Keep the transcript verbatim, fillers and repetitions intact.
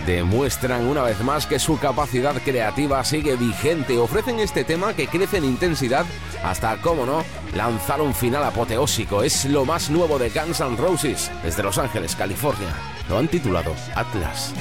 demuestran una vez más que su capacidad creativa sigue vigente. Ofrecen este tema que crece en intensidad hasta, cómo no, lanzar un final apoteósico. Es lo más nuevo de Guns N' Roses desde Los Ángeles, California. Lo han titulado Atlas.